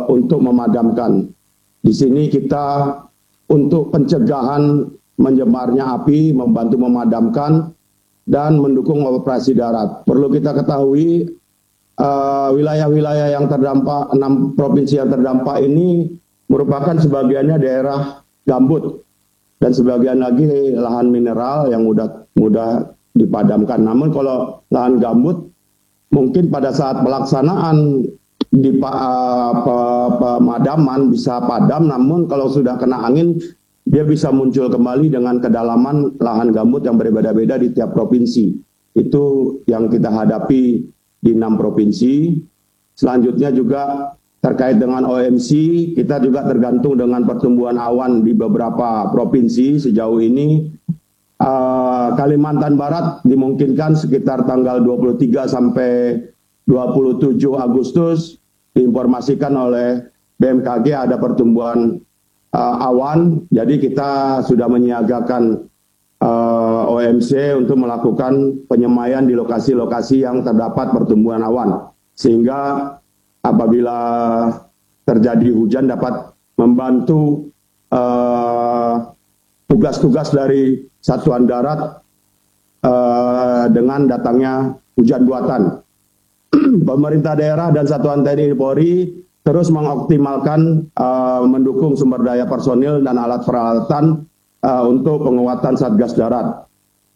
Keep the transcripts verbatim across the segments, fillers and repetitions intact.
untuk memadamkan. Di sini kita untuk pencegahan menyebarnya api, membantu memadamkan, dan mendukung operasi darat. Perlu kita ketahui, wilayah-wilayah uh, yang terdampak, enam provinsi yang terdampak ini merupakan sebagiannya daerah gambut, dan sebagian lagi lahan mineral yang mudah, mudah dipadamkan. Namun kalau lahan gambut, mungkin pada saat pelaksanaan di uh, pemadaman bisa padam, namun kalau sudah kena angin, dia bisa muncul kembali dengan kedalaman lahan gambut yang berbeda-beda di tiap provinsi. Itu yang kita hadapi di enam provinsi. Selanjutnya juga terkait dengan O M C, kita juga tergantung dengan pertumbuhan awan di beberapa provinsi sejauh ini. Uh, Kalimantan Barat dimungkinkan sekitar tanggal dua puluh tiga sampai dua puluh tujuh Agustus diinformasikan oleh B M K G ada pertumbuhan Uh, awan, jadi kita sudah menyiagakan uh, O M C untuk melakukan penyemaian di lokasi-lokasi yang terdapat pertumbuhan awan, sehingga apabila terjadi hujan dapat membantu tugas-tugas uh, dari Satuan Darat uh, dengan datangnya hujan buatan. Pemerintah daerah dan Satuan T N I Polri terus mengoptimalkan uh, mendukung sumber daya personil dan alat peralatan uh, untuk penguatan Satgas Darat.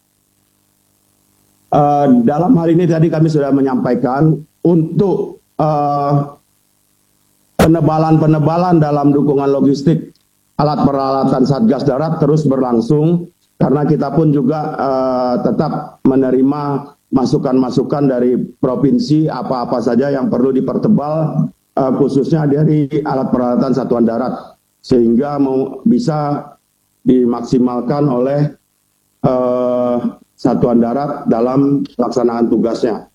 Uh, dalam hal ini tadi kami sudah menyampaikan untuk uh, penebalan-penebalan dalam dukungan logistik alat peralatan Satgas Darat terus berlangsung, karena kita pun juga uh, tetap menerima masukan-masukan dari provinsi apa-apa saja yang perlu dipertebal, Uh, khususnya dari alat peralatan Satuan Darat, sehingga mau bisa dimaksimalkan oleh uh, Satuan Darat dalam pelaksanaan tugasnya.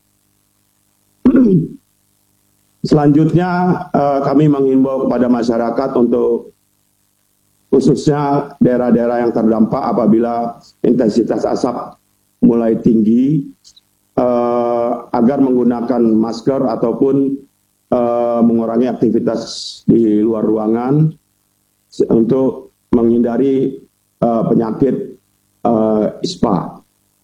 Selanjutnya uh, kami menghimbau kepada masyarakat untuk khususnya daerah-daerah yang terdampak apabila intensitas asap mulai tinggi, uh, agar menggunakan masker ataupun Uh, mengurangi aktivitas di luar ruangan untuk menghindari uh, penyakit uh, ispa.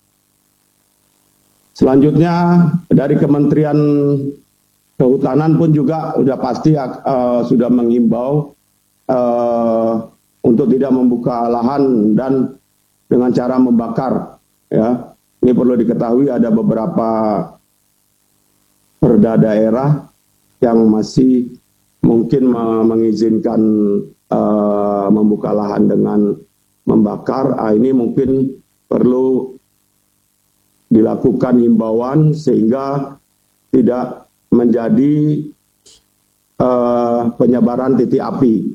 Selanjutnya dari Kementerian Kehutanan pun juga sudah pasti uh, sudah menghimbau uh, untuk tidak membuka lahan dan dengan cara membakar. Ya, ini perlu diketahui ada beberapa perda daerah yang masih mungkin mengizinkan uh, membuka lahan dengan membakar. Ah, ini mungkin perlu dilakukan himbauan sehingga tidak menjadi uh, penyebaran titik api.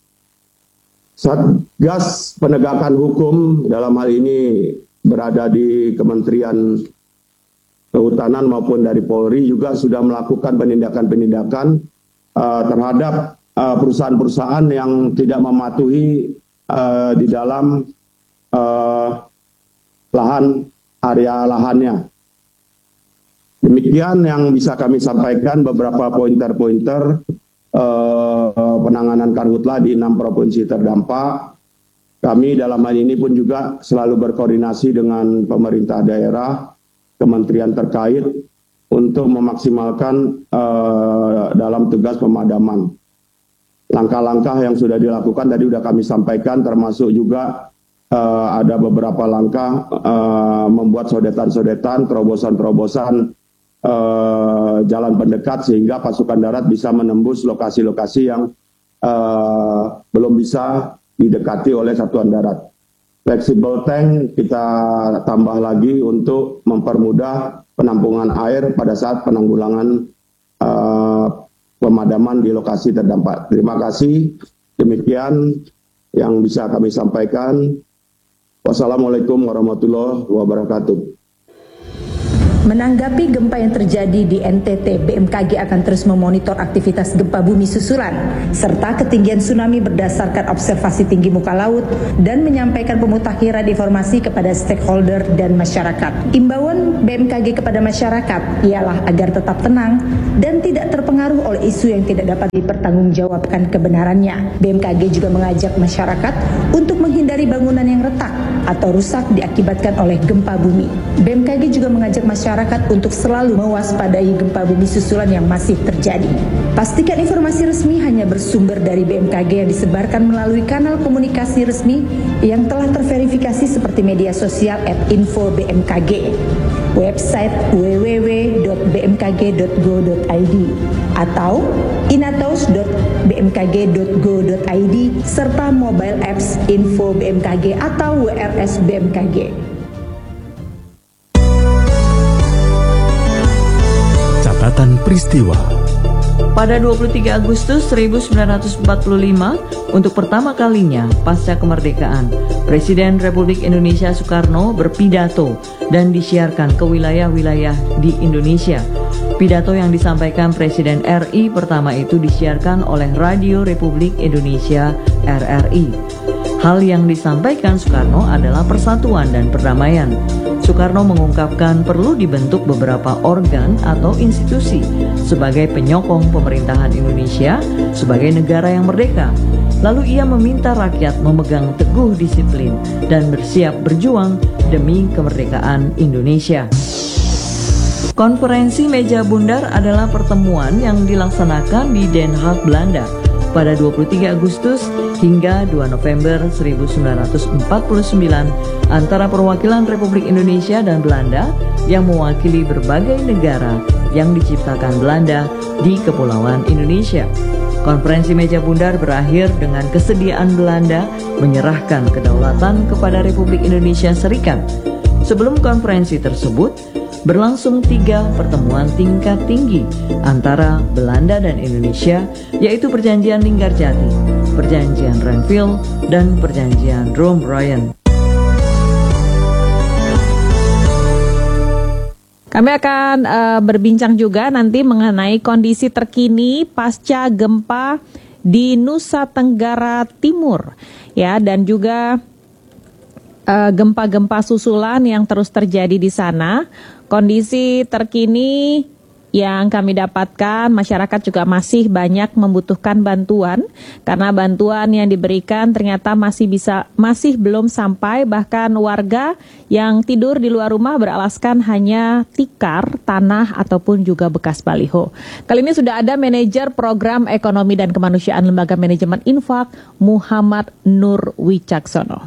Satgas penegakan hukum dalam hal ini berada di Kementerian Kehutanan maupun dari Polri juga sudah melakukan penindakan-penindakan uh, terhadap uh, perusahaan-perusahaan yang tidak mematuhi uh, di dalam uh, lahan area lahannya. Demikian yang bisa kami sampaikan, beberapa pointer-pointer uh, penanganan karhutlah di enam provinsi terdampak. Kami dalam hal ini pun juga selalu berkoordinasi dengan pemerintah daerah, kementerian terkait untuk memaksimalkan uh, dalam tugas pemadaman. Langkah-langkah yang sudah dilakukan tadi sudah kami sampaikan, termasuk juga uh, ada beberapa langkah uh, membuat sodetan-sodetan, terobosan-terobosan uh, jalan pendekat sehingga pasukan darat bisa menembus lokasi-lokasi yang uh, belum bisa didekati oleh satuan darat. Flexible tank kita tambah lagi untuk mempermudah penampungan air pada saat penanggulangan uh, pemadaman di lokasi terdampak. Terima kasih. Demikian yang bisa kami sampaikan. Wassalamualaikum warahmatullahi wabarakatuh. Menanggapi gempa yang terjadi di N T T, B M K G akan terus memonitor aktivitas gempa bumi susulan serta ketinggian tsunami berdasarkan observasi tinggi muka laut dan menyampaikan pemutakhiran informasi kepada stakeholder dan masyarakat. Imbauan B M K G kepada masyarakat ialah agar tetap tenang dan tidak terpengaruh oleh isu yang tidak dapat dipertanggungjawabkan kebenarannya. B M K G juga mengajak masyarakat untuk menghindari bangunan yang retak atau rusak diakibatkan oleh gempa bumi. B M K G juga mengajak masyarakat masyarakat untuk selalu mewaspadai gempa bumi susulan yang masih terjadi. Pastikan informasi resmi hanya bersumber dari B M K G yang disebarkan melalui kanal komunikasi resmi yang telah terverifikasi seperti media sosial at info B M K G, website w w w dot b m k g dot go dot i d atau inatos dot b m k g dot go dot i d serta mobile apps info B M K G atau W R S B M K G. Catatan peristiwa. Pada dua puluh tiga Agustus seribu sembilan ratus empat puluh lima, untuk pertama kalinya pasca kemerdekaan, Presiden Republik Indonesia Soekarno berpidato dan disiarkan ke wilayah-wilayah di Indonesia. Pidato yang disampaikan Presiden R I pertama itu disiarkan oleh Radio Republik Indonesia R R I. Hal yang disampaikan Soekarno adalah persatuan dan perdamaian. Soekarno mengungkapkan perlu dibentuk beberapa organ atau institusi sebagai penyokong pemerintahan Indonesia sebagai negara yang merdeka. Lalu ia meminta rakyat memegang teguh disiplin dan bersiap berjuang demi kemerdekaan Indonesia. Konferensi Meja Bundar adalah pertemuan yang dilaksanakan di Den Haag, Belanda pada dua puluh tiga Agustus hingga dua November seribu sembilan ratus empat puluh sembilan antara perwakilan Republik Indonesia dan Belanda yang mewakili berbagai negara yang diciptakan Belanda di Kepulauan Indonesia. Konferensi Meja Bundar berakhir dengan kesediaan Belanda menyerahkan kedaulatan kepada Republik Indonesia Serikat. Sebelum konferensi tersebut, berlangsung tiga pertemuan tingkat tinggi antara Belanda dan Indonesia, yaitu Perjanjian Linggarjati, Perjanjian Renville, dan Perjanjian Rome-Ryan. Kami akan uh, berbincang juga nanti mengenai kondisi terkini pasca gempa di Nusa Tenggara Timur, ya, dan juga uh, gempa-gempa susulan yang terus terjadi di sana. Kondisi terkini yang kami dapatkan, masyarakat juga masih banyak membutuhkan bantuan karena bantuan yang diberikan ternyata masih bisa masih belum sampai, bahkan warga yang tidur di luar rumah beralaskan hanya tikar, tanah ataupun juga bekas baliho. Kali ini sudah ada manajer program ekonomi dan kemanusiaan Lembaga Manajemen Infak, Muhammad Nur Wicaksono.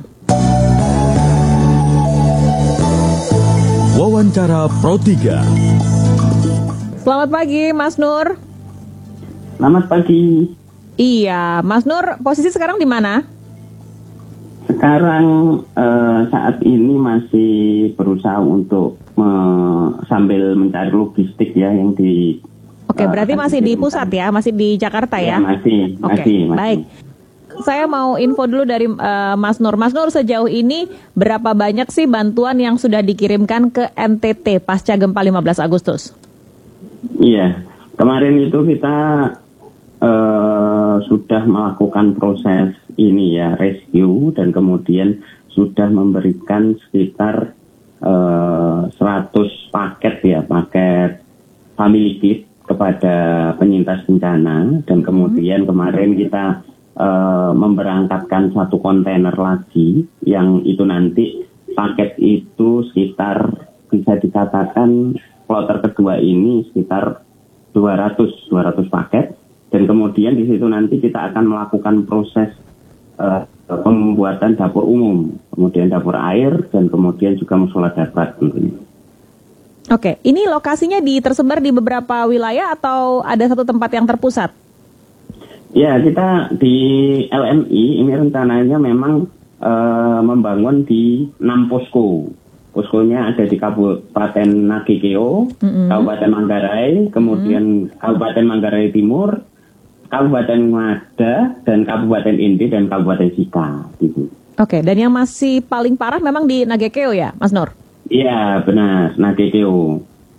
Wawancara Pro tiga. Selamat pagi, Mas Nur. Selamat pagi. Iya, Mas Nur, posisi sekarang di mana? Sekarang eh, saat ini masih berusaha untuk me- sambil mencari logistik ya yang di. Oke, uh, berarti masih di pusat ya, masih di Jakarta ya? Ya masih, Oke, masih, masih. Baik. Saya mau info dulu dari uh, Mas Nur. Mas Nur, sejauh ini berapa banyak sih bantuan yang sudah dikirimkan ke N T T pasca gempa lima belas Agustus? Iya, kemarin itu kita uh, sudah melakukan proses ini ya, rescue, dan kemudian sudah memberikan sekitar uh, seratus paket ya, paket family kit kepada penyintas bencana, dan kemudian hmm. kemarin kita Uh, memberangkatkan satu kontainer lagi yang itu nanti paket itu sekitar bisa dikatakan kloter kedua ini sekitar dua ratus paket, dan kemudian di situ nanti kita akan melakukan proses uh, pembuatan dapur umum, kemudian dapur air, dan kemudian juga musola darurat tentunya. Oke, ini lokasinya di tersebar di beberapa wilayah atau ada satu tempat yang terpusat? Ya, kita di L M I ini rencananya memang e, membangun di enam posko. Poskonya ada di Kabupaten Nagekeo, mm-hmm. Kabupaten Manggarai, kemudian mm-hmm. Kabupaten Manggarai Timur, Kabupaten Ngada, dan Kabupaten Inti, dan Kabupaten Sika. Gitu. Oke, dan yang masih paling parah memang di Nagekeo ya, Mas Nur? Iya, benar, Nagekeo.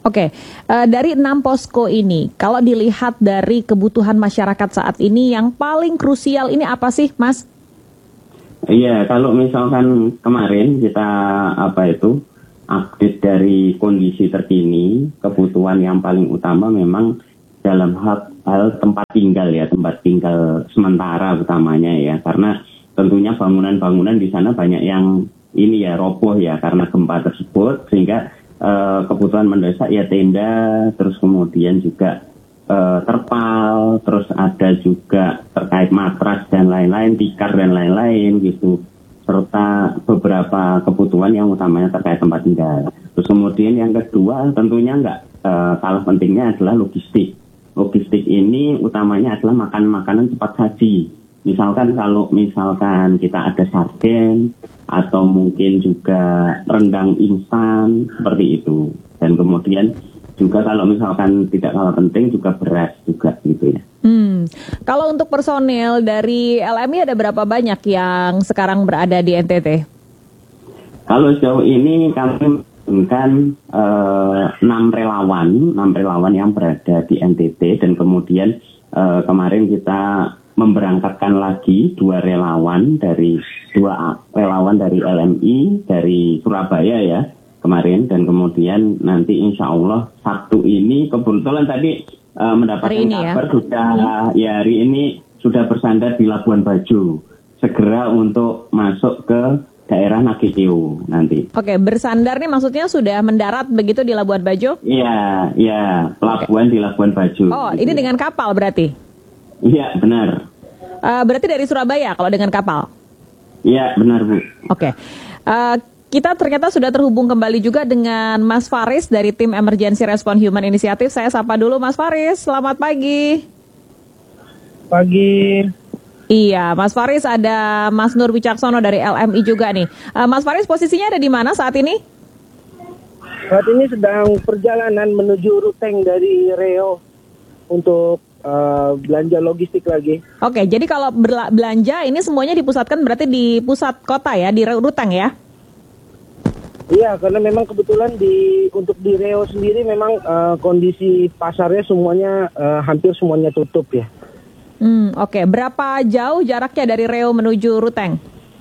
Oke, uh, dari enam posko ini, kalau dilihat dari kebutuhan masyarakat saat ini, yang paling krusial ini apa sih, Mas? Iya, kalau misalkan kemarin kita apa itu update dari kondisi terkini, kebutuhan yang paling utama memang dalam hal, hal tempat tinggal ya, tempat tinggal sementara utamanya ya, karena tentunya bangunan-bangunan di sana banyak yang ini ya roboh ya karena gempa tersebut, sehingga Uh, kebutuhan mendesak ya tenda, terus kemudian juga uh, terpal, terus ada juga terkait matras dan lain-lain, tikar dan lain-lain gitu, serta beberapa kebutuhan yang utamanya terkait tempat tinggal. Terus kemudian yang kedua tentunya nggak uh, kalah pentingnya adalah logistik. Logistik ini utamanya adalah makan makanan cepat saji. Misalkan kalau misalkan kita ada sarden atau mungkin juga rendang instan seperti itu. Dan kemudian juga kalau misalkan tidak kalah penting juga beras juga gitu ya. Hmm. Kalau untuk personil dari L M I ada berapa banyak yang sekarang berada di N T T? Kalau sejauh ini kami menurunkan uh, enam relawan, enam relawan yang berada di N T T, dan kemudian uh, kemarin kita memberangkatkan lagi dua relawan dari dua relawan dari L M I dari Surabaya ya kemarin, dan kemudian nanti insya Allah Sabtu ini kebetulan tadi uh, mendapatkan kabar ya? sudah ya hari ini sudah bersandar di Labuan Bajo, segera untuk masuk ke daerah Nagekeo nanti. Oke, bersandar nih maksudnya sudah mendarat begitu di Labuan Bajo? Iya, iya, pelabuhan di Labuan Bajo. Oh, gitu. Ini dengan kapal berarti? Iya, benar. Uh, berarti dari Surabaya kalau dengan kapal? Iya, benar Bu. Oke, uh, kita ternyata sudah terhubung kembali juga dengan Mas Faris dari tim Emergency Response Human Initiative. Saya sapa dulu Mas Faris, selamat pagi. Pagi. Iya, Mas Faris, ada Mas Nur Wicaksono dari L M I juga nih. Uh, Mas Faris posisinya ada di mana saat ini? Saat ini sedang perjalanan menuju Ruteng dari Riau untuk Uh, belanja logistik lagi. Oke, jadi kalau berla- belanja ini semuanya dipusatkan berarti di pusat kota ya, di Ruteng ya? Iya, karena memang kebetulan di untuk di Riau sendiri memang uh, kondisi pasarnya semuanya uh, hampir semuanya tutup ya. Hmm, oke. Berapa jauh jaraknya dari Riau menuju Ruteng?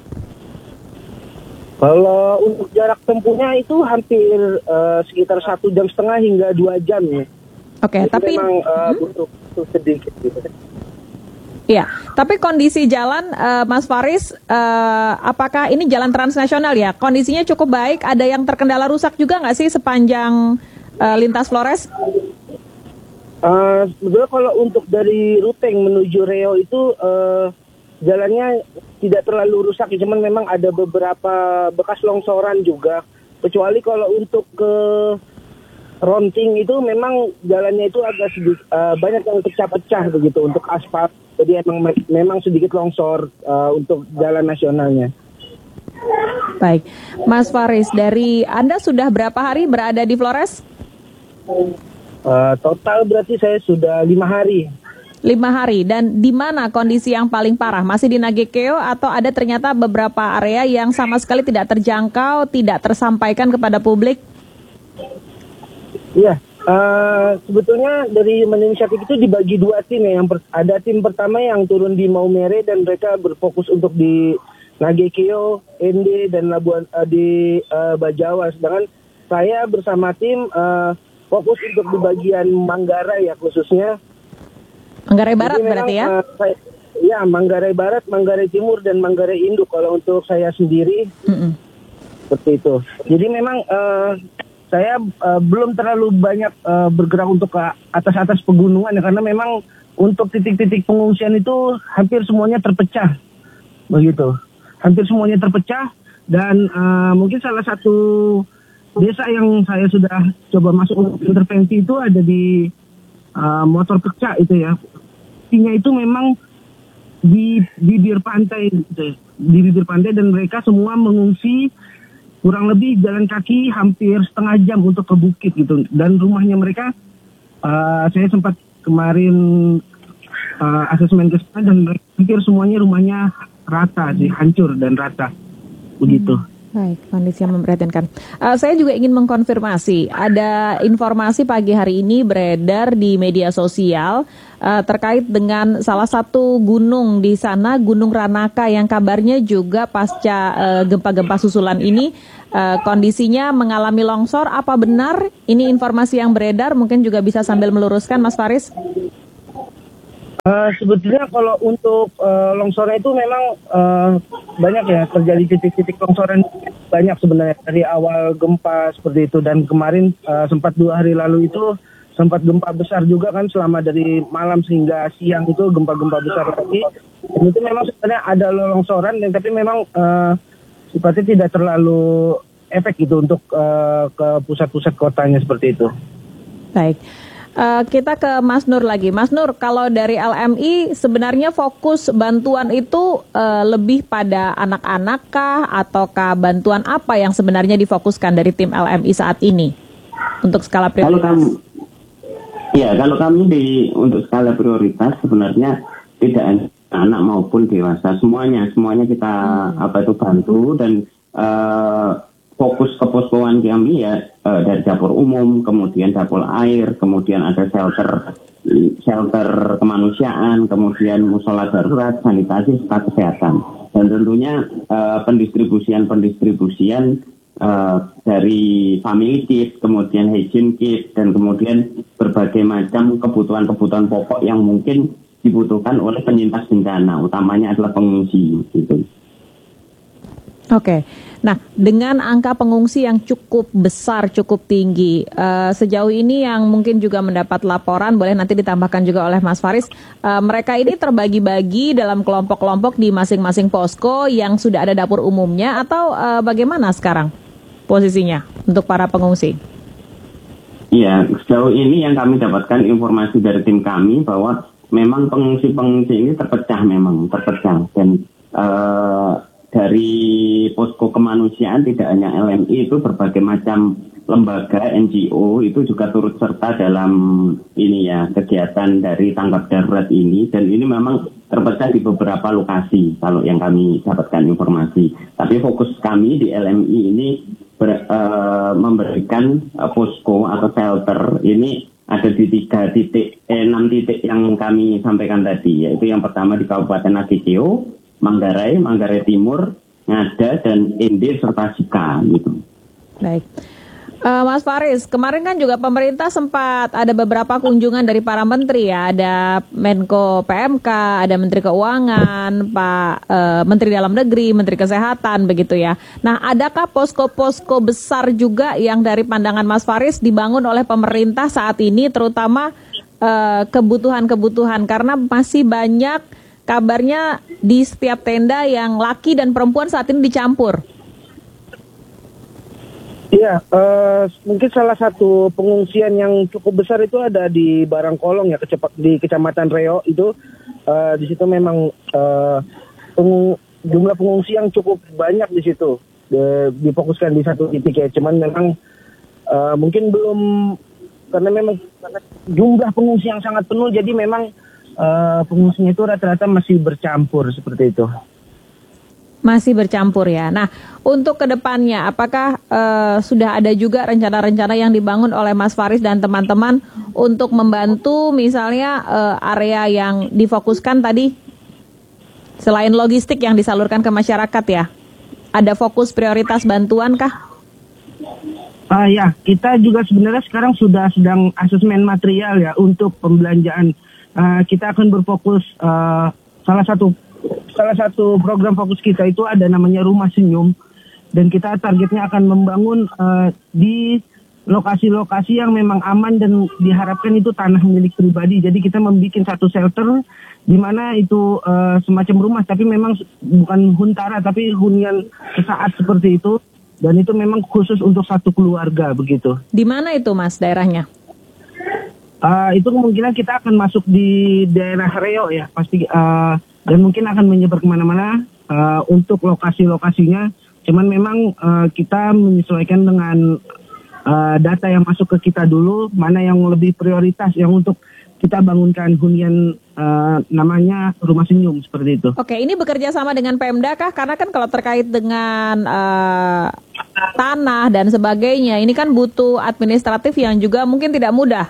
Kalau untuk jarak tempuhnya itu hampir uh, sekitar satu jam setengah hingga dua jam ya. Oke, jadi tapi memang uh, hmm? butuh sedikit gitu. Iya, tapi kondisi jalan uh, Mas Faris, uh, apakah ini jalan transnasional ya? Kondisinya cukup baik, ada yang terkendala rusak juga nggak sih sepanjang uh, lintas Flores? Uh, sebetulnya kalau untuk dari Ruteng menuju Riau itu uh, jalannya tidak terlalu rusak, cuman memang ada beberapa bekas longsoran juga. Kecuali kalau untuk ke Ronting itu memang jalannya itu agak sedikit uh, banyak yang pecah-pecah begitu untuk aspal. Jadi emang memang sedikit longsor uh, untuk jalan nasionalnya. Baik, Mas Faris, dari Anda sudah berapa hari berada di Flores? Uh, total berarti saya sudah lima hari. Lima hari, dan di mana kondisi yang paling parah? Masih di Nagekeo atau ada ternyata beberapa area yang sama sekali tidak terjangkau, tidak tersampaikan kepada publik? Iya, uh, sebetulnya dari Human Initiative itu dibagi dua tim ya. Yang per- ada tim pertama yang turun di Maumere dan mereka berfokus untuk di Nagekeo, Ende dan Labuan uh, di uh, Bajawa. Sedangkan saya bersama tim uh, fokus untuk di bagian Manggarai ya khususnya. Manggarai Barat memang, berarti ya? Uh, saya, ya, Manggarai Barat, Manggarai Timur dan Manggarai Induk kalau untuk saya sendiri. Mm-mm. Seperti itu. Jadi memang uh, saya uh, belum terlalu banyak uh, bergerak untuk ke atas-atas pegunungan ya, karena memang untuk titik-titik pengungsian itu hampir semuanya terpecah, begitu. Hampir semuanya terpecah dan uh, mungkin salah satu desa yang saya sudah coba masuk untuk intervensi itu ada di uh, Motor Pecah itu ya. Intinya itu memang di bibir pantai, gitu ya. Di bibir pantai dan mereka semua mengungsi. Kurang lebih jalan kaki hampir setengah jam untuk ke bukit gitu. Dan rumahnya mereka, uh, saya sempat kemarin uh, asesmen ke sana dan hampir semuanya rumahnya rata sih, hancur dan rata. Begitu. Baik, kondisi yang memprihatinkan. Uh, saya juga ingin mengkonfirmasi, ada informasi pagi hari ini beredar di media sosial uh, terkait dengan salah satu gunung di sana, Gunung Ranaka, yang kabarnya juga pasca uh, gempa-gempa susulan ini uh, kondisinya mengalami longsor. Apa benar ini informasi yang beredar? Mungkin juga bisa sambil meluruskan, Mas Faris. Uh, sebetulnya kalau untuk uh, longsoran itu memang uh, banyak ya, terjadi titik-titik longsoran banyak sebenarnya dari awal gempa seperti itu, dan kemarin uh, sempat dua hari lalu itu sempat gempa besar juga kan, selama dari malam hingga siang itu gempa-gempa besar lagi. Dan itu memang sebenarnya ada longsoran, dan tapi memang uh, sifatnya tidak terlalu efek gitu untuk uh, ke pusat-pusat kotanya seperti itu. Baik. Uh, kita ke Mas Nur lagi. Mas Nur, kalau dari L M I sebenarnya fokus bantuan itu uh, lebih pada anak-anak kah, ataukah bantuan apa yang sebenarnya difokuskan dari tim L M I saat ini untuk skala prioritas? Kalau kami, ya kalau kami di untuk skala prioritas sebenarnya tidak anak maupun dewasa, semuanya semuanya kita hmm. apa itu bantu, dan uh, fokus ke poskoan kami ya uh, dari dapur umum, kemudian dapur air, kemudian ada shelter shelter kemanusiaan, kemudian musola darurat, sanitasi, serta kesehatan. Dan tentunya uh, pendistribusian-pendistribusian uh, dari family kit, kemudian hygiene kit, dan kemudian berbagai macam kebutuhan-kebutuhan pokok yang mungkin dibutuhkan oleh penyintas bencana, utamanya adalah pengungsi gitu. Oke, nah dengan angka pengungsi yang cukup besar, cukup tinggi, uh, sejauh ini yang mungkin juga mendapat laporan, boleh nanti ditambahkan juga oleh Mas Faris, uh, mereka ini terbagi-bagi dalam kelompok-kelompok di masing-masing posko yang sudah ada dapur umumnya, atau uh, bagaimana sekarang posisinya untuk para pengungsi? Iya, sejauh ini yang kami dapatkan informasi dari tim kami bahwa memang pengungsi-pengungsi ini terpecah, memang terpecah, dan uh, dari posko kemanusiaan tidak hanya L M I, itu berbagai macam lembaga N G O itu juga turut serta dalam ini ya, kegiatan dari tanggap darurat ini, dan ini memang terpecah di beberapa lokasi kalau yang kami dapatkan informasi. Tapi fokus kami di L M I ini ber, uh, memberikan uh, posko atau shelter ini ada di tiga titik, eh, enam titik yang kami sampaikan tadi, yaitu yang pertama di Kabupaten Nagekeo, Manggarai, Manggarai Timur, Ngada, dan Ende, serta Sika gitu. Baik. Uh, Mas Faris, kemarin kan juga pemerintah sempat ada beberapa kunjungan dari para menteri ya, ada Menko P M K, ada Menteri Keuangan, Pak uh, Menteri Dalam Negeri, Menteri Kesehatan begitu ya. Nah, adakah posko-posko besar juga yang dari pandangan Mas Faris dibangun oleh pemerintah saat ini, terutama uh, kebutuhan-kebutuhan, karena masih banyak kabarnya di setiap tenda yang laki dan perempuan saat ini dicampur. Iya, uh, mungkin salah satu pengungsian yang cukup besar itu ada di Barangkolong ya, di Kecamatan Reo itu. Uh, di situ memang uh, pengung, jumlah pengungsi yang cukup banyak di situ, de, difokuskan di satu titik ya. Cuman memang uh, mungkin belum, karena memang karena jumlah pengungsi yang sangat penuh, jadi memang Uh, pengungsinya itu rata-rata masih bercampur seperti itu. Masih bercampur ya. Nah, untuk kedepannya, apakah uh, sudah ada juga rencana-rencana yang dibangun oleh Mas Faris dan teman-teman untuk membantu misalnya uh, area yang difokuskan tadi, selain logistik yang disalurkan ke masyarakat ya? Ada fokus prioritas bantuan kah? Uh, ya, kita juga sebenarnya sekarang sudah sedang asesmen material ya untuk pembelanjaan. Uh, kita akan berfokus uh, salah satu salah satu program fokus kita itu ada namanya Rumah Senyum, dan kita targetnya akan membangun uh, di lokasi-lokasi yang memang aman dan diharapkan itu tanah milik pribadi. Jadi kita membuat satu shelter di mana itu uh, semacam rumah, tapi memang bukan huntara tapi hunian sesaat seperti itu, dan itu memang khusus untuk satu keluarga begitu. Di mana itu Mas daerahnya? Uh, itu kemungkinan kita akan masuk di daerah Reo ya, pasti uh, dan mungkin akan menyebar kemana-mana uh, untuk lokasi-lokasinya. Cuman memang uh, kita menyesuaikan dengan uh, data yang masuk ke kita dulu, mana yang lebih prioritas, yang untuk kita bangunkan hunian uh, namanya Rumah Senyum seperti itu. Oke, ini bekerja sama dengan Pemda kah? Karena kan kalau terkait dengan uh, tanah dan sebagainya, ini kan butuh administratif yang juga mungkin tidak mudah.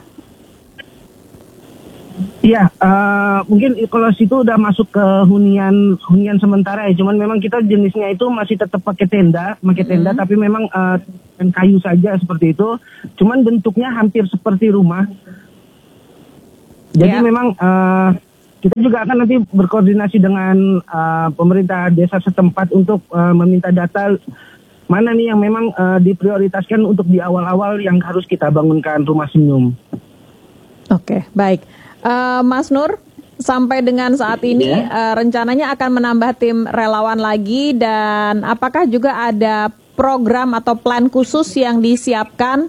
Iya, uh, mungkin kalau situ udah masuk ke hunian hunian sementara ya. Cuman memang kita jenisnya itu masih tetap pakai tenda, pakai tenda, hmm. tapi memang uh, dengan kayu saja seperti itu. Cuman bentuknya hampir seperti rumah. Jadi yeah. memang uh, kita juga akan nanti berkoordinasi dengan uh, pemerintah desa setempat untuk uh, meminta data mana nih yang memang uh, diprioritaskan untuk di awal-awal yang harus kita bangunkan Rumah Senyum. Oke, baik. Uh, Mas Nur, sampai dengan saat ini yeah. uh, rencananya akan menambah tim relawan lagi, dan apakah juga ada program atau plan khusus yang disiapkan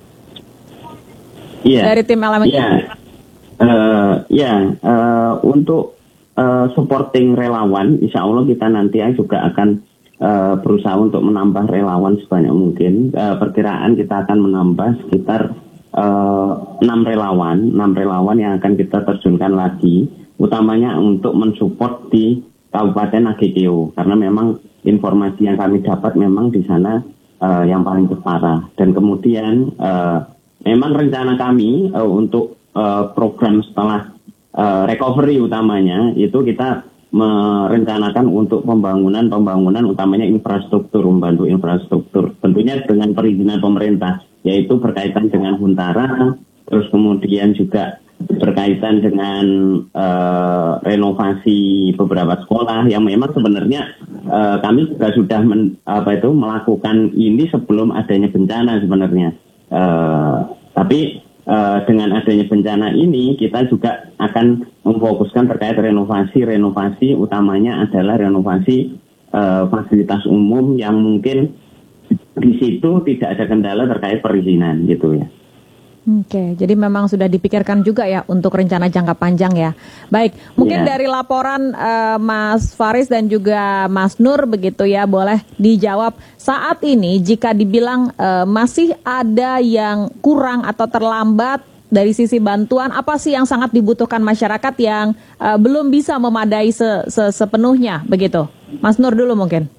yeah. dari tim elemen? Yeah. Uh, ya, uh, untuk uh, supporting relawan, insya Allah kita nanti juga akan uh, berusaha untuk menambah relawan sebanyak mungkin. Uh, perkiraan kita akan menambah sekitar uh, enam relawan, enam relawan yang akan kita terjunkan lagi, utamanya untuk mensupport di Kabupaten Nagekeo, karena memang informasi yang kami dapat memang di sana uh, yang paling parah. Dan kemudian uh, memang rencana kami uh, untuk Uh, program setelah uh, recovery utamanya itu kita merencanakan untuk pembangunan-pembangunan utamanya infrastruktur, membantu infrastruktur tentunya dengan perizinan pemerintah, yaitu berkaitan dengan Huntara, terus kemudian juga berkaitan dengan uh, renovasi beberapa sekolah yang memang sebenarnya uh, kami juga sudah men, apa itu melakukan ini sebelum adanya bencana sebenarnya, uh, tapi Uh, dengan adanya bencana ini kita juga akan memfokuskan terkait renovasi-renovasi, utamanya adalah renovasi uh, fasilitas umum yang mungkin di situ tidak ada kendala terkait perizinan gitu ya. Oke, jadi memang sudah dipikirkan juga ya untuk rencana jangka panjang ya. Baik, mungkin yeah. dari laporan uh, Mas Faris dan juga Mas Nur begitu ya, boleh dijawab saat ini jika dibilang uh, masih ada yang kurang atau terlambat dari sisi bantuan, apa sih yang sangat dibutuhkan masyarakat yang uh, belum bisa memadai se- se- sepenuhnya begitu? Mas Nur dulu mungkin.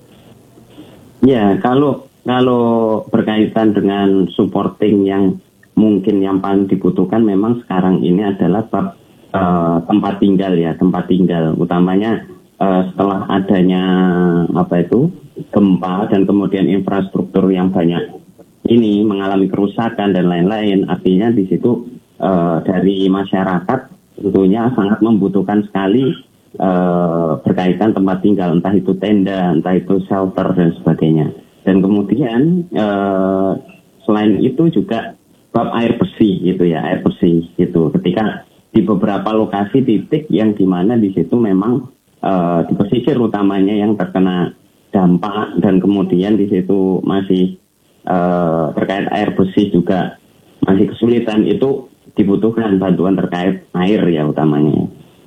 Ya, kalau kalau berkaitan dengan supporting yang mungkin yang paling dibutuhkan memang sekarang ini adalah bab uh, tempat tinggal ya, tempat tinggal utamanya uh, setelah adanya apa itu gempa dan kemudian infrastruktur yang banyak ini mengalami kerusakan dan lain-lain, artinya di situ uh, dari masyarakat tentunya sangat membutuhkan sekali uh, berkaitan tempat tinggal, entah itu tenda, entah itu shelter dan sebagainya. Dan kemudian uh, selain itu juga bab air bersih gitu ya, air bersih gitu. Ketika di beberapa lokasi titik yang dimana di situ memang uh, di pesisir utamanya yang terkena dampak dan kemudian di situ masih uh, terkait air bersih juga masih kesulitan, itu dibutuhkan bantuan terkait air ya utamanya.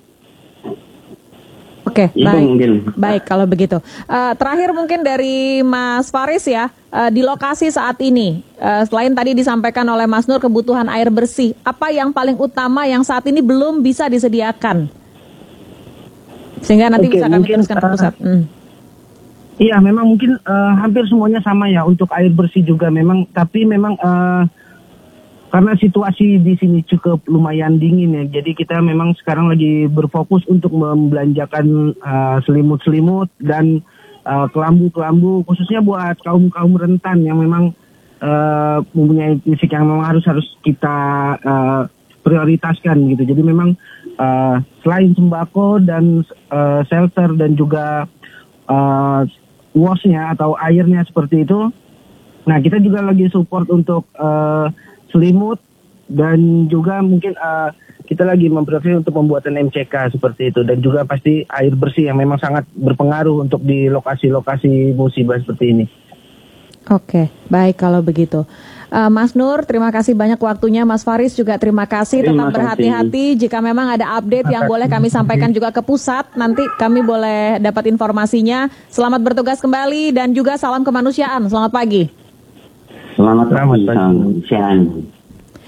Oke, itu baik. Mungkin. Baik kalau begitu. Uh, terakhir mungkin dari Mas Faris ya, uh, di lokasi saat ini, uh, selain tadi disampaikan oleh Mas Nur kebutuhan air bersih, apa yang paling utama yang saat ini belum bisa disediakan? Sehingga nanti Oke, bisa kami mungkin, teruskan ke pusat. Uh, hmm. Iya, memang mungkin uh, hampir semuanya sama ya untuk air bersih juga memang, tapi memang uh, karena situasi di sini cukup lumayan dingin ya, jadi kita memang sekarang lagi berfokus untuk membelanjakan uh, selimut-selimut dan uh, kelambu-kelambu khususnya buat kaum-kaum rentan yang memang uh, mempunyai fisik yang memang harus harus kita uh, prioritaskan gitu. Jadi memang uh, selain sembako dan uh, shelter dan juga uh, washnya atau airnya seperti itu, nah kita juga lagi support untuk uh, selimut dan juga mungkin uh, kita lagi mempersiapkan untuk pembuatan M C K seperti itu, dan juga pasti air bersih yang memang sangat berpengaruh untuk di lokasi-lokasi musibah seperti ini. Oke, baik kalau begitu. Uh, Mas Nur, terima kasih banyak waktunya. Mas Faris juga terima kasih. Tetap berhati-hati. Jika memang ada update yang boleh kami sampaikan juga ke pusat, nanti kami boleh dapat informasinya. Selamat bertugas kembali dan juga salam kemanusiaan. Selamat pagi. Selamat pagi, siang.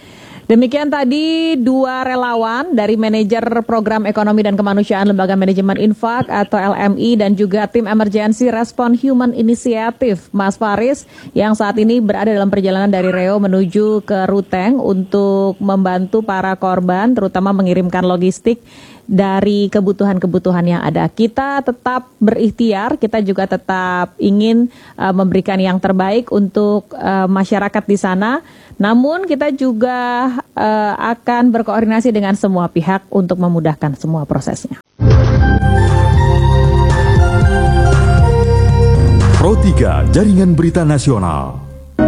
Demikian tadi dua relawan dari Manajer Program Ekonomi dan Kemanusiaan Lembaga Manajemen Infak atau L M I dan juga tim Emergency Response Human Initiative, Mas Faris, yang saat ini berada dalam perjalanan dari Riau menuju ke Ruteng untuk membantu para korban, terutama mengirimkan logistik dari kebutuhan-kebutuhan yang ada. Kita tetap berikhtiar, kita juga tetap ingin uh, memberikan yang terbaik untuk uh, masyarakat di sana. Namun kita juga uh, akan berkoordinasi dengan semua pihak untuk memudahkan semua prosesnya. Pro tiga Jaringan Berita Nasional.